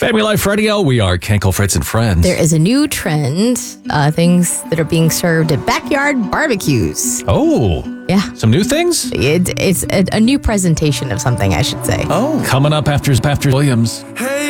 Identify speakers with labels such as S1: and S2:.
S1: Family Life Radio, we are Kenkel, Fritz, and Friends.
S2: There is a new trend, things that are being served at backyard barbecues.
S1: Oh.
S2: Yeah.
S1: Some new things?
S2: It's a new presentation of something, I should say.
S1: Oh. Coming up after Williams.
S3: Hey.